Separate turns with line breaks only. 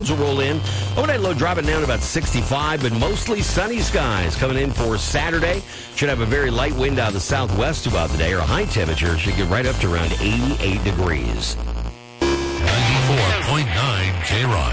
clouds will roll in. Overnight low dropping down to about 65, but mostly sunny skies coming in for Saturday. Should have a very light wind out of the southwest throughout the day. Our high temperature should get right up to around 88 degrees.
94.9 K-Rock.